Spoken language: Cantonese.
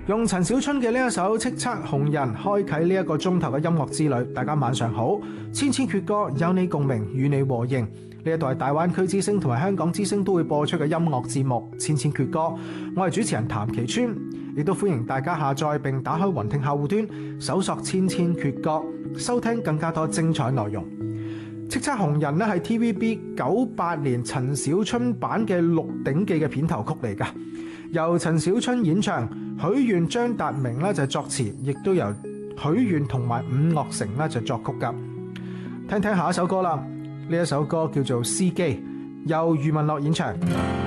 用陳小春嘅呢一首《叱咤紅人》開啟呢一個鐘頭嘅音樂之旅。大家晚上好，千千闕歌有你共鳴，與你和應。呢一度係大灣區之聲同埋香港之聲都會播出嘅音樂節目《千千闕歌》，我係主持人譚其川，亦都歡迎大家下載並打開雲聽客戶端，搜索《千千闕歌》，收聽更加多精彩內容。《叱咤紅人》咧係 TVB 98年陳小春版嘅《鹿鼎記》嘅片頭曲嚟㗎，由陳小春演唱，許願、張達明咧就作詞，亦都由許願同埋伍樂城咧就作曲㗎。聽聽下一首歌啦，呢一首歌叫做《司機》，由余文樂演唱。